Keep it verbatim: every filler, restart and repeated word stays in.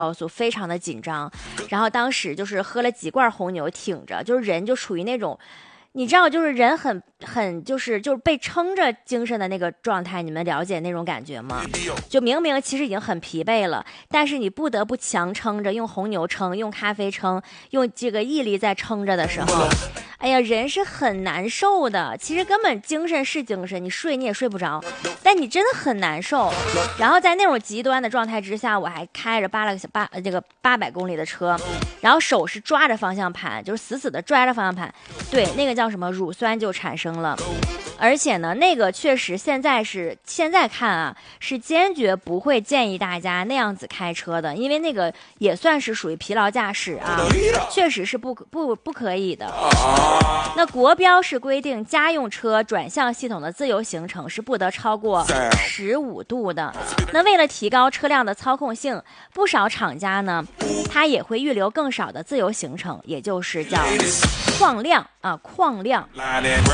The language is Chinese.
高速非常的紧张，然后当时就是喝了几罐红牛挺着，就是人就处于那种。你知道，就是人很很就是就是被撑着精神的那个状态，你们了解那种感觉吗？就明明其实已经很疲惫了，但是你不得不强撑着，用红牛撑，用咖啡撑，用这个毅力在撑着的时候，哎呀，人是很难受的。其实根本精神是精神，你睡你也睡不着，但你真的很难受。然后在那种极端的状态之下，我还开着八了个八这个八百公里的车，然后手是抓着方向盘，就是死死的抓着方向盘，对，那个叫什么乳酸就产生了。而且呢，那个确实现在是现在看啊，是坚决不会建议大家那样子开车的，因为那个也算是属于疲劳驾驶啊，确实是不不不可以的。那国标是规定家用车转向系统的自由行程是不得超过十五度的。那为了提高车辆的操控性，不少厂家呢，它也会预留更少的自由行程，也就是叫矿量啊，矿量。